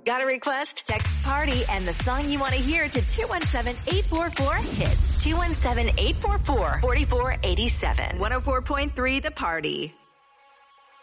Got a request? Text party and the song you want to hear to 217-844-HITS. 217-844-4487. 104.3 The Party.